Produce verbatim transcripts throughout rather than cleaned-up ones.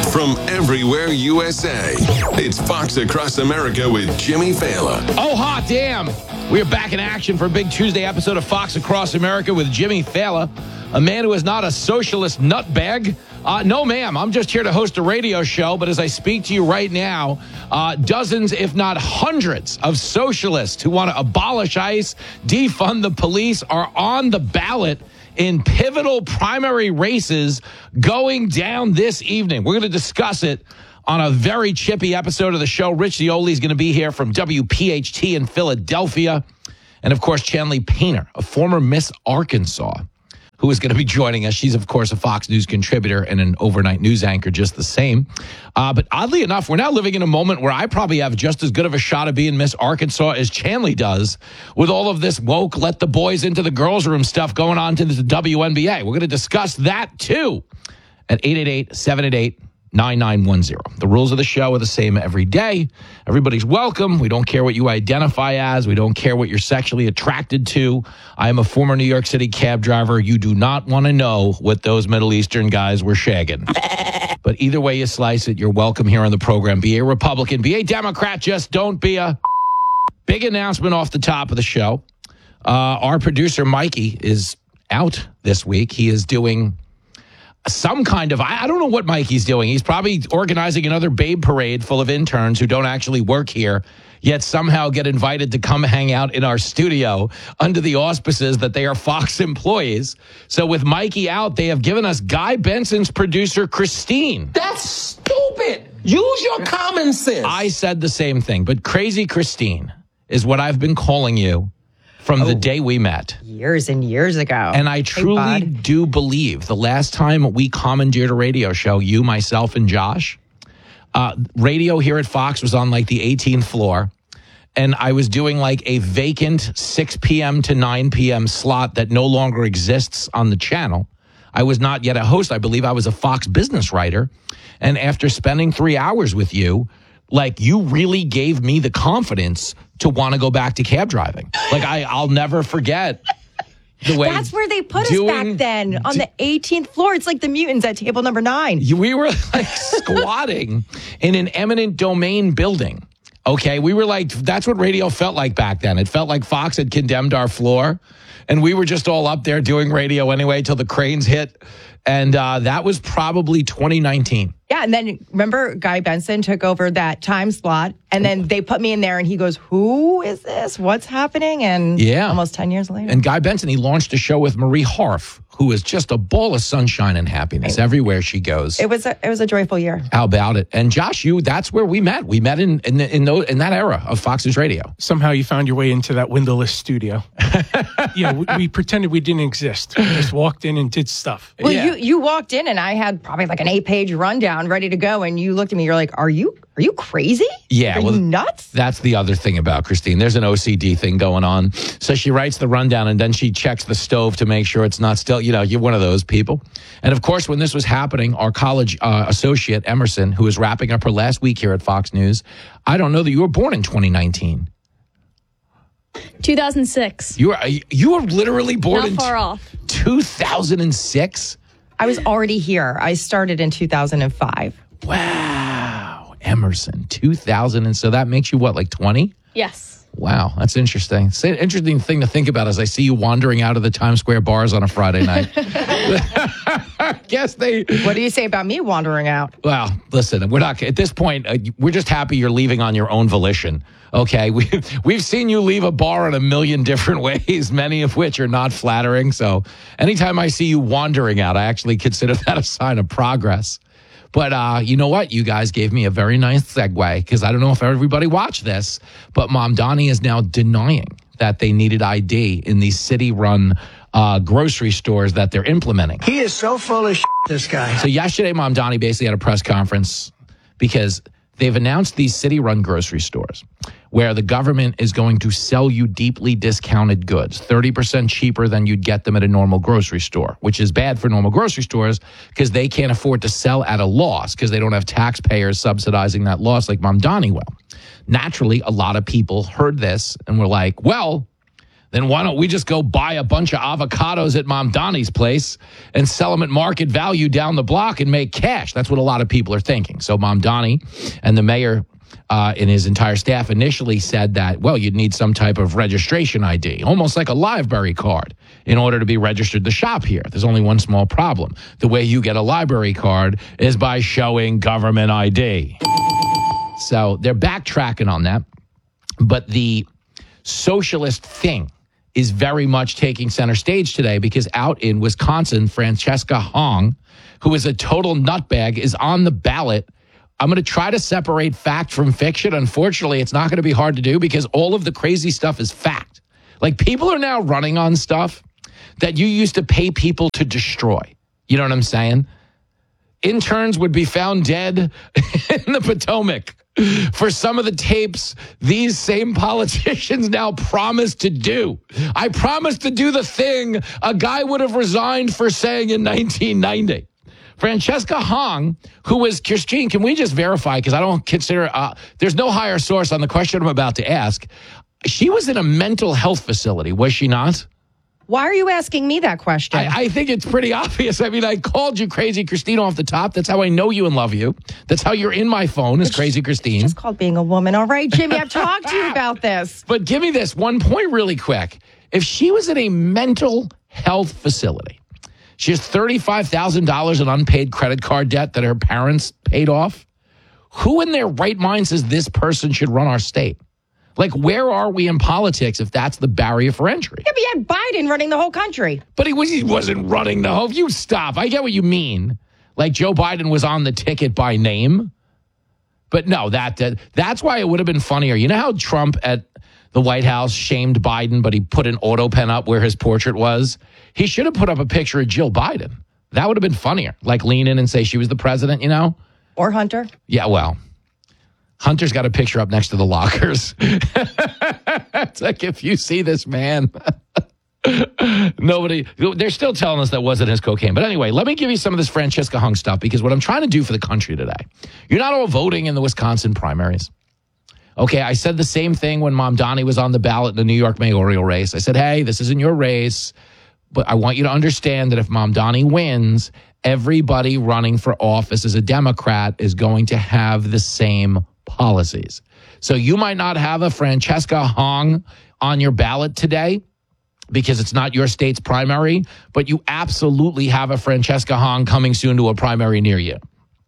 from everywhere U S A. It's Fox Across America with Jimmy Fallon. Oh, hot damn. We are back in action for a big Tuesday episode of Fox Across America with Jimmy Fallon, a man who is not a socialist nutbag. Uh, no, ma'am. I'm just here to host a radio show. But as I speak to you right now, uh, dozens, if not hundreds, of socialists who want to abolish ICE, defund the police, are on the ballot in pivotal primary races going down this evening. We're going to discuss it on a very chippy episode of the show. Rich Zeoli is going to be here from W P H T in Philadelphia. And, of course, Chanley Painter, a former Miss Arkansas, who is going to be joining us. She's, of course, a Fox News contributor and an overnight news anchor just the same. Uh, but oddly enough, we're now living in a moment where I probably have just as good of a shot of being Miss Arkansas as Chanley does with all of this woke, let the boys into the girls' room stuff going on to the W N B A. We're going to discuss that, too, at eight eight eight, seven eight eight, nine nine one zero. The rules of the show are the same every day. Everybody's welcome. We don't care what you identify as. We don't care what you're sexually attracted to. I am a former New York City cab driver. You do not want to know what those Middle Eastern guys were shagging. But either way you slice it, you're welcome here on the program. Be a Republican, be a Democrat, just don't be a... Big announcement off the top of the show. Uh, our producer, Mikey, is out this week. He is doing some kind of, I, I don't know what Mikey's doing. He's probably organizing another babe parade full of interns who don't actually work here, yet somehow get invited to come hang out in our studio under the auspices that they are Fox employees. So with Mikey out, they have given us Guy Benson's producer, Christine. That's stupid. Use your common sense. I said the same thing, but Crazy Christine is what I've been calling you from oh, the day we met. Years and years ago. And I truly hey, do believe the last time we commandeered a radio show, you, myself, and Josh, uh, radio here at Fox was on like the eighteenth floor. And I was doing like a vacant six p.m. to nine p.m. slot that no longer exists on the channel. I was not yet a host. I believe I was a Fox business writer. And after spending three hours with you, like, you really gave me the confidence to want to go back to cab driving. Like, I, I'll never forget the way. That's where they put doing, us back then, on the eighteenth floor. It's like the mutants at table number nine. We were, like, squatting in an eminent domain building. Okay, we were like, that's what radio felt like back then. It felt like Fox had condemned our floor, and we were just all up there doing radio anyway till the cranes hit. And uh, that was probably twenty nineteen. Yeah, and then remember Guy Benson took over that time slot, and then they put me in there, and he goes, who is this? What's happening? And yeah. almost ten years later. And Guy Benson, he launched a show with Marie Harf, who is just a ball of sunshine and happiness right. everywhere she goes. It was a, it was a joyful year. How about it? And Josh, you, that's where we met. We met in in, in, those, in that era of Fox's radio. Somehow you found your way into that windowless studio. yeah, we, we pretended we didn't exist. We just walked in and did stuff. Well, yeah. you, you walked in, and I had probably like an eight-page rundown ready to go, and you looked at me, you're like, are you are you crazy? Yeah. Are well, you nuts? That's the other thing about Christine. There's an O C D thing going on. So she writes the rundown, and then she checks the stove to make sure it's not still, you know, you're one of those people. And of course, when this was happening, our college uh, associate, Emerson, who is wrapping up her last week here at Fox News, I don't know that you were born in twenty nineteen. two thousand six. You were, you were literally born Not in far off. two thousand six? I was already here. I started in two thousand five. Wow. Emerson, two thousand. And so that makes you what, like twenty? Yes. Wow, that's interesting. It's an interesting thing to think about as I see you wandering out of the Times Square bars on a Friday night. Guess they... What do you say about me wandering out? Well, listen, we're not... At this point, uh, we're just happy you're leaving on your own volition. Okay, we, we've seen you leave a bar in a million different ways, many of which are not flattering. So anytime I see you wandering out, I actually consider that a sign of progress. But uh, you know what? You guys gave me a very nice segue, because I don't know if everybody watched this, but Mom Donnie is now denying that they needed I D in these city-run uh, grocery stores that they're implementing. He is so full of shit, this guy. So yesterday, Mom Donnie basically had a press conference because they've announced these city-run grocery stores where the government is going to sell you deeply discounted goods, thirty percent cheaper than you'd get them at a normal grocery store, which is bad for normal grocery stores because they can't afford to sell at a loss because they don't have taxpayers subsidizing that loss like Mom Donnie will. Naturally, a lot of people heard this and were like, well, then why don't we just go buy a bunch of avocados at Mom Donnie's place and sell them at market value down the block and make cash? That's what a lot of people are thinking. So Mom Donnie and the mayor uh, and his entire staff initially said that, well, you'd need some type of registration I D, almost like a library card, in order to be registered to shop here. There's only one small problem. The way you get a library card is by showing government I D. So they're backtracking on that. But the socialist thing is very much taking center stage today, because out in Wisconsin, Francesca Hong, who is a total nutbag, is on the ballot. I'm going to try to separate fact from fiction. Unfortunately, it's not going to be hard to do, because all of the crazy stuff is fact. Like, people are now running on stuff that you used to pay people to destroy. You know what I'm saying? Interns would be found dead in the Potomac for some of the tapes these same politicians now promise to do. I promise to do the thing a guy would have resigned for saying in nineteen ninety. Francesca Hong, who was, Christine, can we just verify, because I don't consider, uh, there's no higher source on the question I'm about to ask. She was in a mental health facility, was she not? Why are you asking me that question? I, I think it's pretty obvious. I mean, I called you Crazy Christine off the top. That's how I know you and love you. That's how you're in my phone, is Crazy Christine. It's called being a woman. All right, Jimmy, I've talked to you about this. But give me this one point really quick. If she was in a mental health facility, she has thirty-five thousand dollars in unpaid credit card debt that her parents paid off, who in their right mind says this person should run our state? Like, where are we in politics if that's the barrier for entry? Yeah, but you had Biden running the whole country. But he, was, he wasn't running the whole... You stop. I get what you mean. Like, Joe Biden was on the ticket by name. But no, that, that that's why it would have been funnier. You know how Trump at the White House shamed Biden, but he put an auto pen up where his portrait was? He should have put up a picture of Jill Biden. That would have been funnier. Like, lean in and say she was the president, you know? Or Hunter. Yeah, well... Hunter's got a picture up next to the lockers. It's like, if you see this man, nobody, they're still telling us that wasn't his cocaine. But anyway, let me give you some of this Francesca Hung stuff, because what I'm trying to do for the country today, you're not all voting in the Wisconsin primaries. Okay, I said the same thing when Mom Donnie was on the ballot in the New York mayoral race. I said, hey, this isn't your race, but I want you to understand that if Mom Donnie wins, everybody running for office as a Democrat is going to have the same policies. So you might not have a Francesca Hong on your ballot today because it's not your state's primary, but you absolutely have a Francesca Hong coming soon to a primary near you.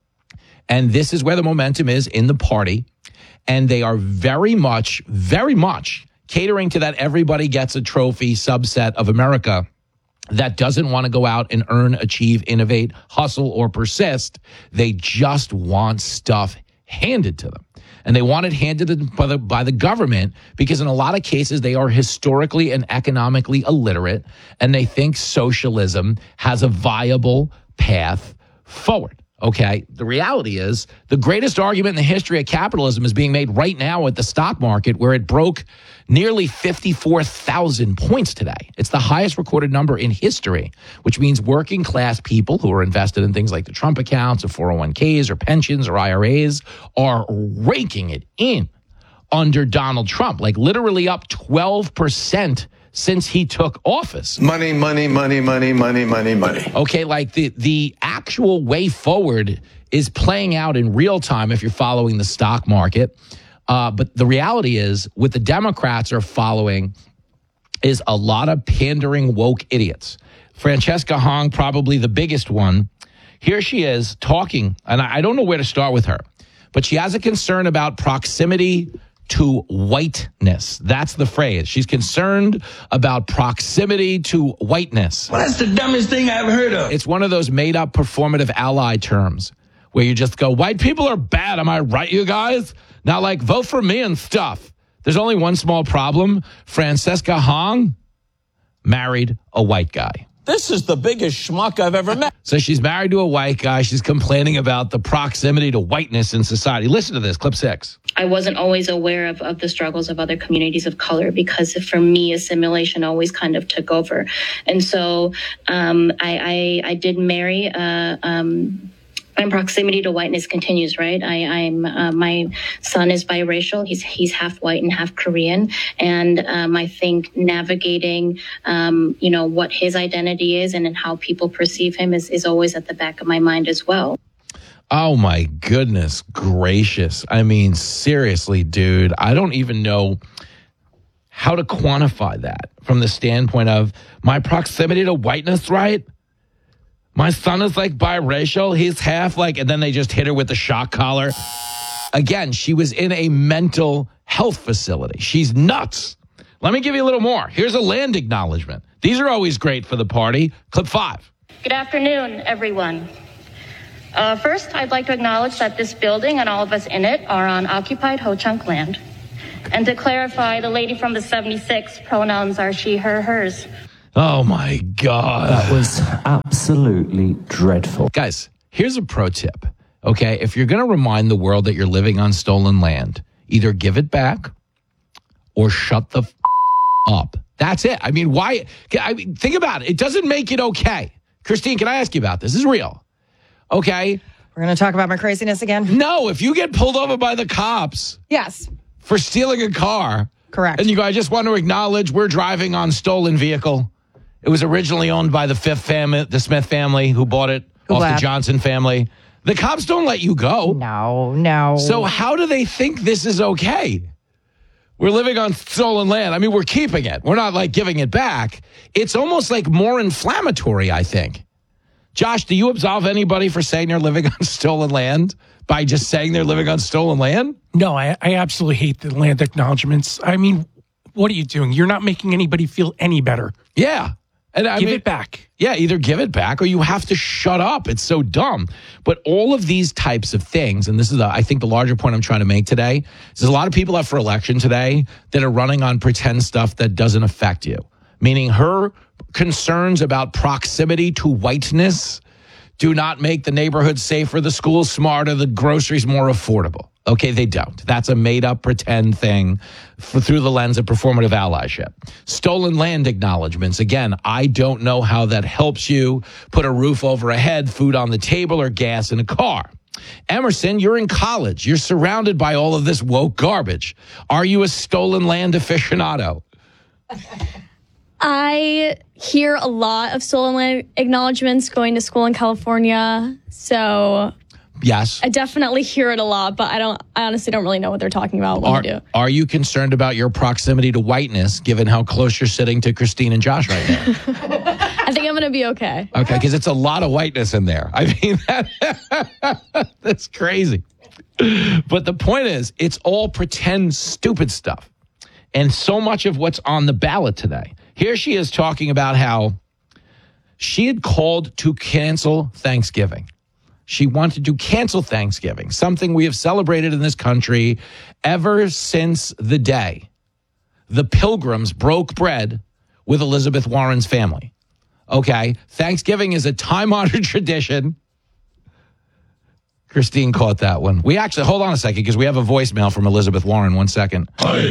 And this is where the momentum is in the party. And they are very much, very much catering to that everybody gets a trophy subset of America that doesn't want to go out and earn, achieve, innovate, hustle, or persist. They just want stuff handed to them. And they want it handed to them by the, by the government, because in a lot of cases they are historically and economically illiterate, and they think socialism has a viable path forward. Okay, the reality is the greatest argument in the history of capitalism is being made right now at the stock market, where it broke nearly fifty-four thousand points today. It's the highest recorded number in history, which means working class people who are invested in things like the Trump accounts or four oh one k's or pensions or I R As are raking it in under Donald Trump, like literally up twelve percent since he took office. Money, money, money, money, money, money, money. Okay, like the, the actual way forward is playing out in real time if you're following the stock market. Uh, but the reality is, what the Democrats are following is a lot of pandering woke idiots. Francesca Hong, probably the biggest one. Here she is talking, and I, I don't know where to start with her, but she has a concern about proximity to whiteness. That's the phrase. She's concerned about proximity to whiteness. Well, that's the dumbest thing I ever heard of. It's one of those made up performative ally terms where you just go, white people are bad. Am I right, you guys? Now, like, vote for me and stuff. There's only one small problem. Francesca Hong married a white guy. This is the biggest schmuck I've ever met. So she's married to a white guy. She's complaining about the proximity to whiteness in society. Listen to this, clip six. I wasn't always aware of, of the struggles of other communities of color, because for me, assimilation always kind of took over. And so um, I, I, I did marry a, um, my proximity to whiteness continues, right? I, I'm uh, my son is biracial. He's he's half white and half Korean, and um, I think navigating, um, you know, what his identity is and, and how people perceive him is is always at the back of my mind as well. Oh my goodness gracious! I mean, seriously, dude, I don't even know how to quantify that from the standpoint of my proximity to whiteness, right? My son is like biracial. He's half like, and then they just hit her with the shock collar. Again, she was in a mental health facility. She's nuts. Let me give you a little more. Here's a land acknowledgement. These are always great for the party. Clip five. Good afternoon, everyone. Uh, first, I'd like to acknowledge that this building and all of us in it are on occupied Ho-Chunk land. And to clarify, the lady from the seventy-six, pronouns are she, her, hers. Oh, my God. That was absolutely dreadful. Guys, here's a pro tip, okay? If you're going to remind the world that you're living on stolen land, either give it back or shut the f- up. That's it. I mean, why? I mean, think about it. It doesn't make it okay. Christine, can I ask you about this? This is real. Okay? We're going to talk about my craziness again? No, if you get pulled over by the cops. Yes. For stealing a car. Correct. And you go, I just want to acknowledge we're driving on stolen vehicle. It was originally owned by the fifth family, the Smith family, who bought it who off left. the Johnson family. The cops don't let you go. No, no. So how do they think this is okay? We're living on stolen land. I mean, we're keeping it. We're not like giving it back. It's almost like more inflammatory, I think. Josh, do you absolve anybody for saying they're living on stolen land by just saying they're living on stolen land? No, I, I absolutely hate the land acknowledgements. I mean, what are you doing? You're not making anybody feel any better. Yeah. And I give mean, it back. Yeah, either give it back or you have to shut up. It's so dumb. But all of these types of things, and this is, the, I think, the larger point I'm trying to make today, is there's a lot of people up for election today that are running on pretend stuff that doesn't affect you. Meaning her concerns about proximity to whiteness do not make the neighborhood safer, the schools smarter, the groceries more affordable. Okay, they don't. That's a made-up pretend thing for, through the lens of performative allyship. Stolen land acknowledgements. Again, I don't know how that helps you put a roof over a head, food on the table, or gas in a car. Emerson, you're in college. You're surrounded by all of this woke garbage. Are you a stolen land aficionado? I hear a lot of stolen land acknowledgements going to school in California, so... Yes. I definitely hear it a lot, but I don't. I honestly don't really know what they're talking about when are, they do. Are you concerned about your proximity to whiteness, given how close you're sitting to Christine and Josh right now? I think I'm going to be okay. Okay, because it's a lot of whiteness in there. I mean, that, that's crazy. But the point is, it's all pretend stupid stuff. And so much of what's on the ballot today. Here she is talking about how she had called to cancel Thanksgiving. She wanted to cancel Thanksgiving, something we have celebrated in this country ever since the day the Pilgrims broke bread with Elizabeth Warren's family. Okay, Thanksgiving is a time-honored tradition. Christine caught that one. We actually, hold on a second, because we have a voicemail from Elizabeth Warren. One second.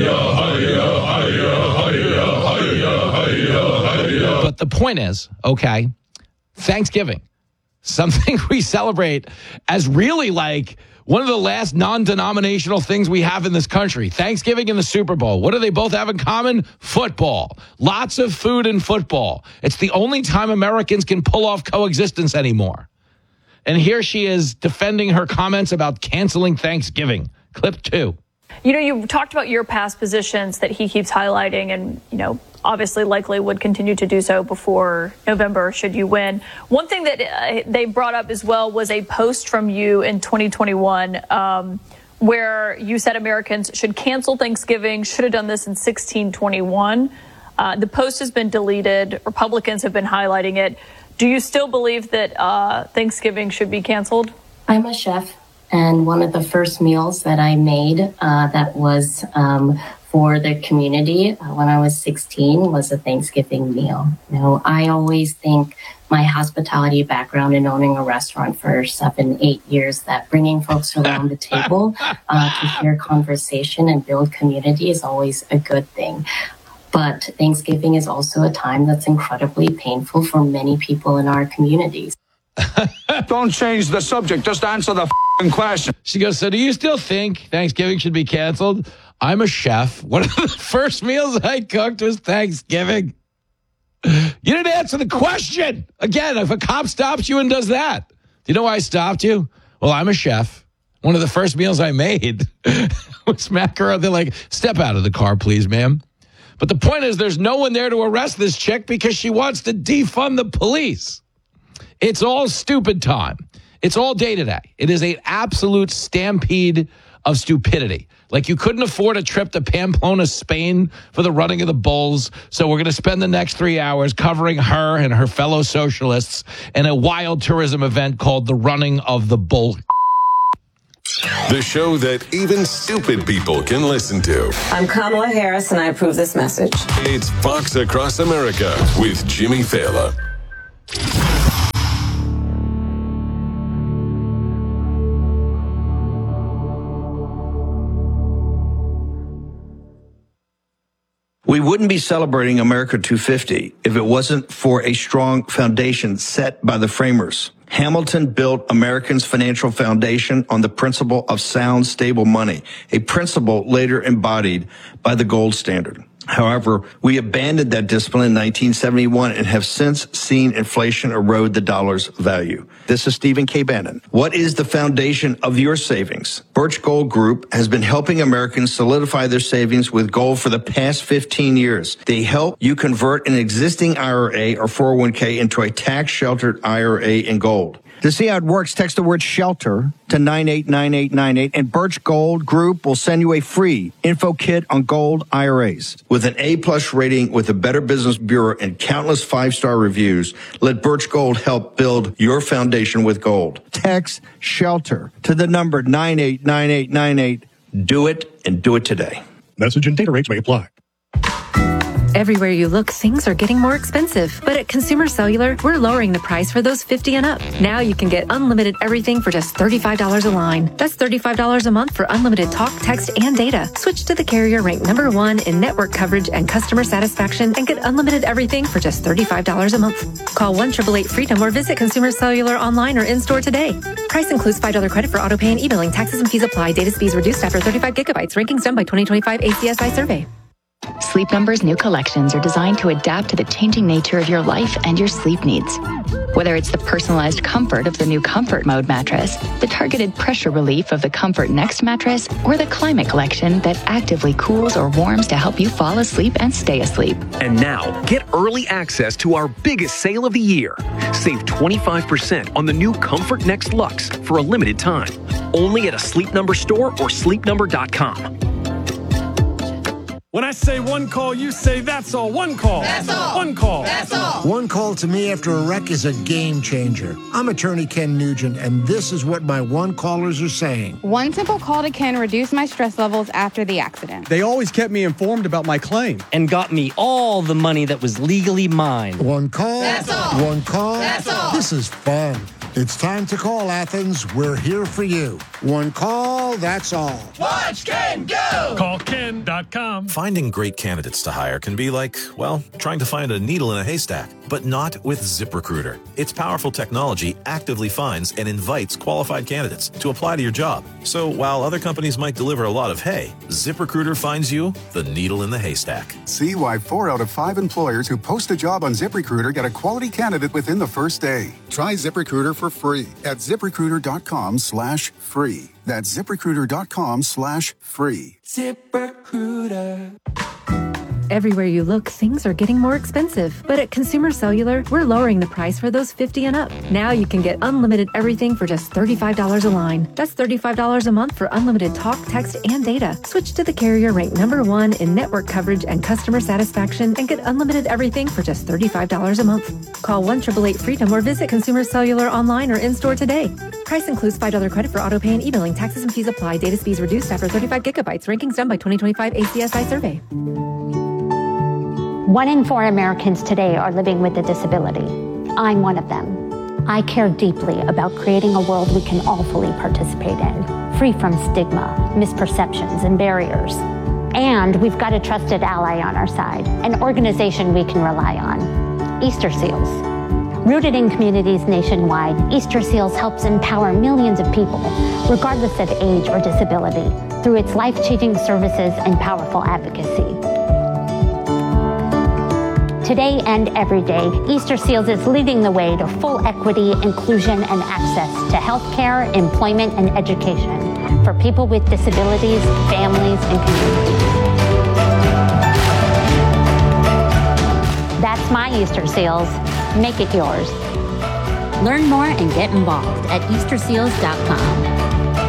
But the point is, okay, Thanksgiving. Something we celebrate as really like one of the last non-denominational things we have in this country. Thanksgiving and the Super Bowl. What do they both have in common? Football. Lots of food and football. It's the only time Americans can pull off coexistence anymore. And here she is defending her comments about canceling Thanksgiving. Clip two. You know, you talked about your past positions that he keeps highlighting and, you know, obviously likely would continue to do so before November should you win. One thing that uh, they brought up as well was a post from you in twenty twenty-one um, where you said Americans should cancel Thanksgiving, should have done this in sixteen twenty-one. Uh, the post has been deleted. Republicans have been highlighting it. Do you still believe that uh, Thanksgiving should be canceled? I'm a chef, and one of the first meals that I made uh, that was um, for the community uh, when I was sixteen was a Thanksgiving meal. You know, I always think my hospitality background in owning a restaurant for seven, eight years, that bringing folks around the table uh, to hear conversation and build community is always a good thing. But Thanksgiving is also a time that's incredibly painful for many people in our communities. Don't change the subject. Just answer the f***ing question. She goes, so do you still think Thanksgiving should be canceled? I'm a chef. One of the first meals I cooked was Thanksgiving. You didn't answer the question. Again, if a cop stops you and does that, do you know why I stopped you? Well, I'm a chef. One of the first meals I made was macaroni. They're like, step out of the car, please, ma'am. But the point is, there's no one there to arrest this chick because she wants to defund the police. It's all stupid time. It's all day today. It is an absolute stampede of stupidity. Like you couldn't afford a trip to Pamplona, Spain for the running of the bulls. So we're going to spend the next three hours covering her and her fellow socialists in a wild tourism event called the Running of the Bull. The show that even stupid people can listen to. I'm Kamala Harris, and I approve this message. It's Fox Across America with Jimmy Failla. We wouldn't be celebrating America two fifty if it wasn't for a strong foundation set by the framers. Hamilton built Americans' financial foundation on the principle of sound, stable money, a principle later embodied by the gold standard. However, we abandoned that discipline in nineteen seventy-one and have since seen inflation erode the dollar's value. This is Stephen K. Bannon. What is the foundation of your savings? Birch Gold Group has been helping Americans solidify their savings with gold for the past fifteen years. They help you convert an existing I R A or four oh one k into a tax-sheltered I R A in gold. To see how it works, text the word SHELTER to nine eight nine eight nine eight, and Birch Gold Group will send you a free info kit on gold I R As. With an A-plus rating with the Better Business Bureau and countless five-star reviews, let Birch Gold help build your foundation with gold. Text SHELTER to the number nine eight nine eight nine eight. Do it, and do it today. Message and data rates may apply. Everywhere you look, things are getting more expensive. But at Consumer Cellular, we're lowering the price for those fifty and up. Now you can get unlimited everything for just thirty-five dollars a line. That's thirty-five dollars a month for unlimited talk, text, and data. Switch to the carrier ranked number one in network coverage and customer satisfaction and get unlimited everything for just thirty-five dollars a month. Call one eight eight eight freedom or visit Consumer Cellular online or in-store today. Price includes five dollars credit for auto pay and e-billing. Taxes and fees apply. Data speeds reduced after thirty-five gigabytes. Rankings done by twenty twenty-five A C S I survey. Sleep Number's new collections are designed to adapt to the changing nature of your life and your sleep needs. Whether it's the personalized comfort of the new Comfort Mode mattress, the targeted pressure relief of the Comfort Next mattress, or the Climate Collection that actively cools or warms to help you fall asleep and stay asleep. And now, get early access to our biggest sale of the year. Save twenty-five percent on the new Comfort Next Luxe for a limited time. Only at a Sleep Number store or sleep number dot com. When I say one call, you say that's all. One call. That's all. One call. That's all. One call to me after a wreck is a game changer. I'm attorney Ken Nugent, and this is what my one callers are saying. One simple call to Ken reduced my stress levels after the accident. They always kept me informed about my claim and got me all the money that was legally mine. One call. That's all. One call. That's all. This is fun. It's time to call, Athens. We're here for you. One call, that's all. Watch Ken go! Call Ken dot com. Finding great candidates to hire can be like, well, trying to find a needle in a haystack, but not with ZipRecruiter. Its powerful technology actively finds and invites qualified candidates to apply to your job. So while other companies might deliver a lot of hay, ZipRecruiter finds you the needle in the haystack. See why four out of five employers who post a job on ZipRecruiter get a quality candidate within the first day. Try ZipRecruiter for free at ZipRecruiter.com slash free. That's ZipRecruiter.com slash free. ZipRecruiter. Everywhere you look, things are getting more expensive. But at Consumer Cellular, we're lowering the price for those fifty and up. Now you can get unlimited everything for just thirty-five dollars a line. That's thirty-five dollars a month for unlimited talk, text, and data. Switch to the carrier ranked number one in network coverage and customer satisfaction and get unlimited everything for just thirty-five dollars a month. Call one eight eight eight freedom or visit Consumer Cellular online or in-store today. Price includes five dollars credit for auto pay and e-billing. Taxes and fees apply. Data speeds reduced after thirty-five gigabytes. Rankings done by twenty twenty-five A C S I survey. One in four Americans today are living with a disability. I'm one of them. I care deeply about creating a world we can all fully participate in, free from stigma, misperceptions, and barriers. And we've got a trusted ally on our side, an organization we can rely on, Easter Seals. Rooted in communities nationwide, Easter Seals helps empower millions of people, regardless of age or disability, through its life-changing services and powerful advocacy. Today and every day, Easter Seals is leading the way to full equity, inclusion, and access to healthcare, employment, and education for people with disabilities, families, and communities. That's my Easter Seals. Make it yours. Learn more and get involved at easter seals dot com.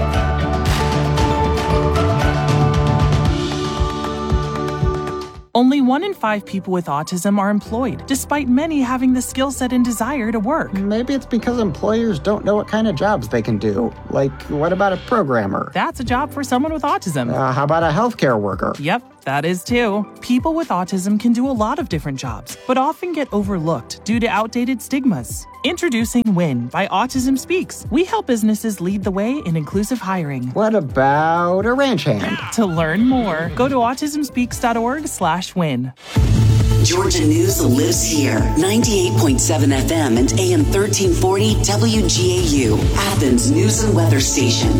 Only one in five people with autism are employed, despite many having the skill set and desire to work. Maybe it's because employers don't know what kind of jobs they can do. Like, what about a programmer? That's a job for someone with autism. Uh, how about a healthcare worker? Yep, that is too. People with autism can do a lot of different jobs, but often get overlooked due to outdated stigmas. Introducing WIN by Autism Speaks. We help businesses lead the way in inclusive hiring. What about a ranch hand? To learn more, go to autism speaks dot org slash win. Georgia News lives here. ninety-eight point seven F M and A M thirteen forty W G A U, Athens News and Weather Station.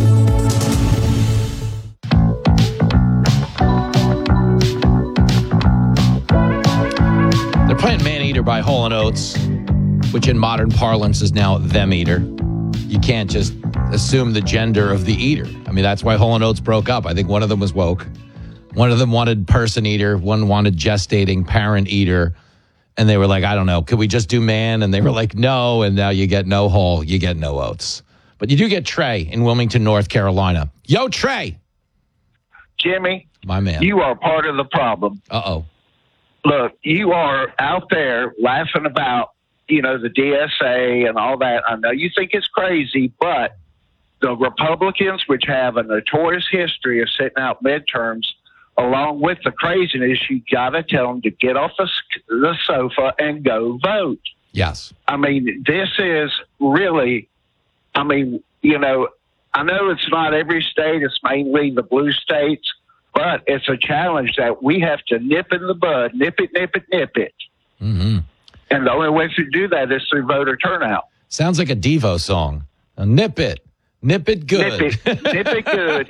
They're playing Man Eater by Hall and Oates, which in modern parlance is now Them Eater. You can't just assume the gender of the eater. I mean, that's why Hall and Oates broke up. I think one of them was woke. One of them wanted person eater. One wanted gestating parent eater. And they were like, I don't know, could we just do man? And they were like, no. And now you get no Hall, you get no Oates. But you do get Trey in Wilmington, North Carolina. Yo, Trey. Jimmy. My man. You are part of the problem. Uh-oh. Look, you are out there laughing about, you know, the D S A and all that. I know you think it's crazy, but the Republicans, which have a notorious history of sitting out midterms, along with the craziness, you got to tell them to get off the, the sofa and go vote. Yes. I mean, this is really, I mean, you know, I know it's not every state. It's mainly the blue states, but it's a challenge that we have to nip in the bud, nip it, nip it, nip it. Mm-hmm. And the only way to do that is through voter turnout. Sounds like a Devo song. Now, nip it. Nip it good. Nip it, nip it good.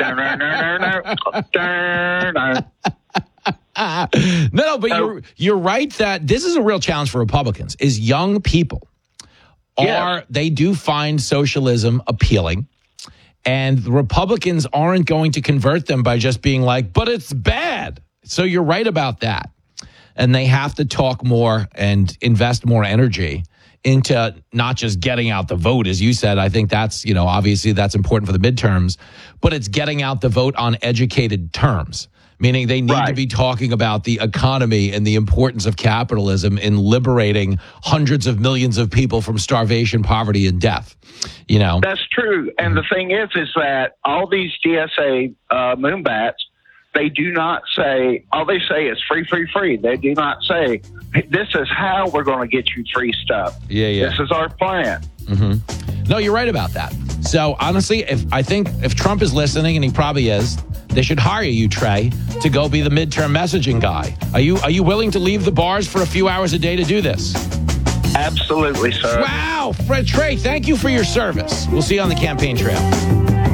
no, no, but you're you're right that this is a real challenge for Republicans. Is young people are yes. they do find socialism appealing, and the Republicans aren't going to convert them by just being like, but it's bad. So you're right about that. And they have to talk more and invest more energy into not just getting out the vote, as you said. I think that's, you know, obviously that's important for the midterms, but it's getting out the vote on educated terms, meaning they need right. to be talking about the economy and the importance of capitalism in liberating hundreds of millions of people from starvation, poverty, and death. You know, that's true. And the thing is, is that all these D S A uh, moonbats, they do not say, all they say is free, free, free. They do not say, this is how we're going to get you free stuff. Yeah, yeah. This is our plan. Mm-hmm. No, you're right about that. So honestly, if I think if Trump is listening, and he probably is, they should hire you, Trey, to go be the midterm messaging guy. Are you are you willing to leave the bars for a few hours a day to do this? Absolutely, sir. Wow. Fred Trey, thank you for your service. We'll see you on the campaign trail.